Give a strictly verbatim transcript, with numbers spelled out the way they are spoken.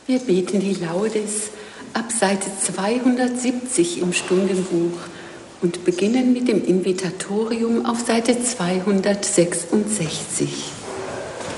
Wir beten die Laudes ab Seite zweihundertsiebzig im Stundenbuch und beginnen mit dem Invitatorium auf Seite zweihundertsechsundsechzig.